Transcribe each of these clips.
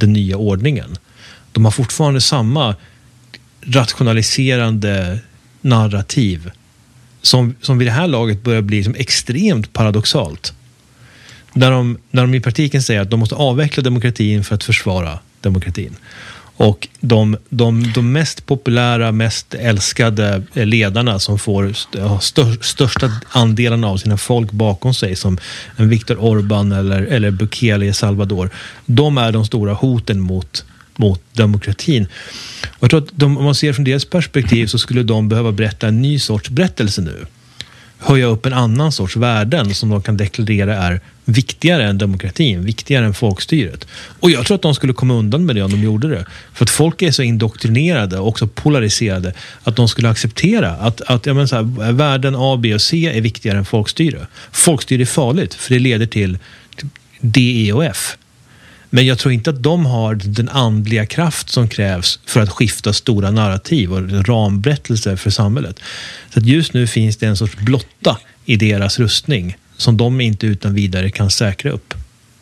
den nya ordningen. De har fortfarande samma rationaliserande narrativ som vid det här laget börjar bli som extremt paradoxalt. När de i praktiken säger att de måste avveckla demokratin för att försvara demokratin. Och de mest populära, mest älskade ledarna som får största andelen av sina folk bakom sig, som en Viktor Orbán eller Bukele i Salvador, de är de stora hoten mot demokratin. Och jag tror att om man ser från deras perspektiv så skulle de behöva berätta en ny sorts berättelse nu. Höja upp en annan sorts värden som de kan deklarera är viktigare än demokratin, viktigare än folkstyret. Och jag tror att de skulle komma undan med det om de gjorde det. För att folk är så indoktrinerade och också polariserade att de skulle acceptera att jag menar så här, värden A, B och C är viktigare än folkstyre. Folkstyre är farligt för det leder till D, E och F. Men jag tror inte att de har den andliga kraft som krävs för att skifta stora narrativ och ramberättelser för samhället. Så att just nu finns det en sorts blotta i deras rustning som de inte utan vidare kan säkra upp.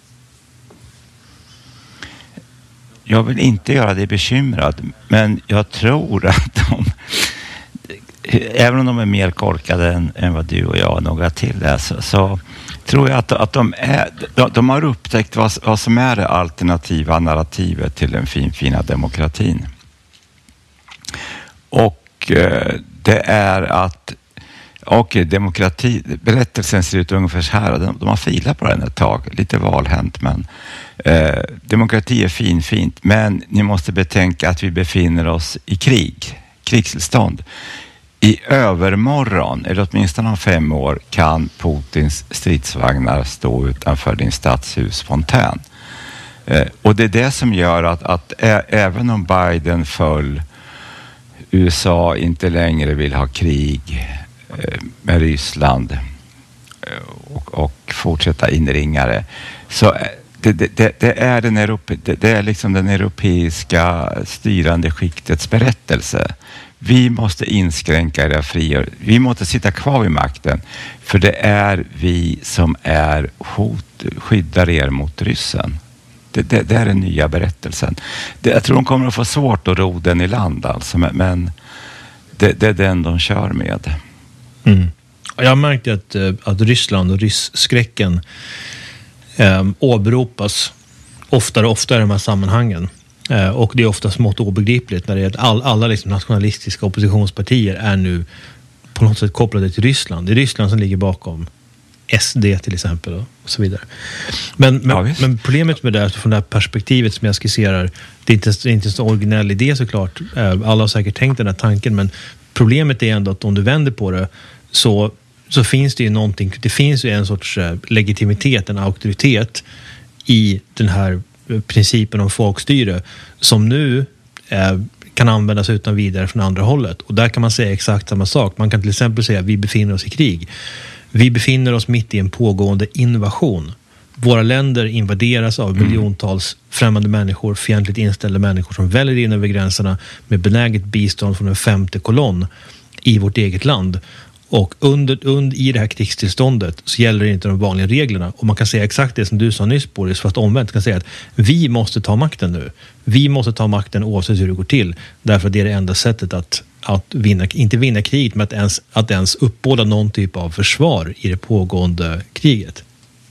Jag vill inte göra dig bekymrad, men jag tror att även om de är mer korkade än vad du och jag och några till är, så tror jag att de har upptäckt vad som är det alternativa narrativet till den fina demokratin. Och det är att berättelsen ser ut ungefär så här. De har filat på den ett tag, lite valhänt, men demokrati är fint, men ni måste betänka att vi befinner oss i krigstillstånd. I övermorgon, eller åtminstone om 5 år, kan Putins stridsvagnar stå utanför din stadshusfontän. Och det är det som gör att även om Biden föll, USA inte längre vill ha krig med Ryssland och fortsätta inringare, så det är liksom den europeiska styrande skiktets berättelse. Vi måste inskränka era friheter. Vi måste sitta kvar vid makten. För det är vi som är skyddar er mot ryssen. Det är den nya berättelsen. Jag tror de kommer att få svårt att ro den i land alltså, men det är den de kör med. Mm. Jag märkte att Ryssland och rysskräcken åberopas oftare i de här sammanhangen. Och det är ofta smått obegripligt när det är att alla liksom nationalistiska oppositionspartier är nu på något sätt kopplade till Ryssland. Det är Ryssland som ligger bakom SD till exempel och så vidare. Men problemet med det från det här perspektivet som jag skisserar, det är inte en så originell idé såklart. Alla har säkert tänkt den här tanken, men problemet är ändå att om du vänder på det så finns det ju någonting, det finns ju en sorts legitimitet, en auktoritet i den här principen om folkstyre som nu kan användas utan vidare från andra hållet. Och där kan man säga exakt samma sak. Man kan till exempel säga att vi befinner oss i krig. Vi befinner oss mitt i en pågående invasion. Våra länder invaderas av miljontals främmande människor, fientligt inställda människor som väljer in över gränserna med benäget bistånd från en 5:e kolonn i vårt eget land. Och i det här krigstillståndet så gäller det inte de vanliga reglerna. Och man kan säga exakt det som du sa nyss, Boris, fast omvänt. Man kan säga att vi måste ta makten nu. Vi måste ta makten oavsett hur det går till. Därför att det är det enda sättet att inte vinna kriget, men att ens uppbåda någon typ av försvar i det pågående kriget.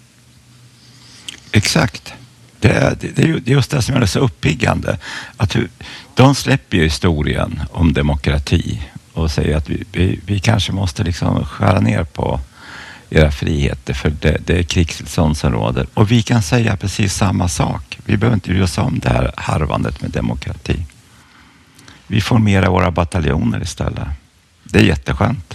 Exakt. Det är just det som är så uppiggande. Att de släpper ju historien om demokrati och säger att vi kanske måste liksom skära ner på era friheter för det är krigstillstånd som råder. Och vi kan säga precis samma sak. Vi behöver inte bry oss om det här harvandet med demokrati. Vi formerar våra bataljoner istället. Det är jätteskönt.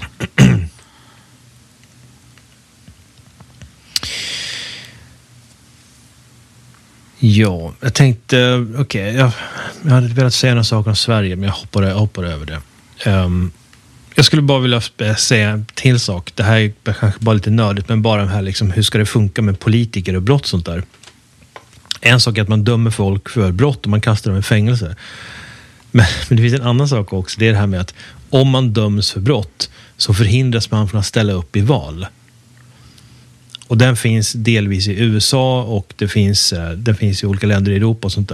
Ja, jag tänkte, jag hade velat säga några saker om Sverige, men jag hoppar över det. Jag skulle bara vilja säga en till sak. Det här är kanske bara lite nördigt, men bara här liksom, hur ska det funka med politiker och brott sånt där? En sak är att man dömer folk för brott och man kastar dem i fängelse. Men det finns en annan sak också. Det är det här med att om man döms för brott så förhindras man från att ställa upp i val. Och den finns delvis i USA och den finns i olika länder i Europa och sånt där.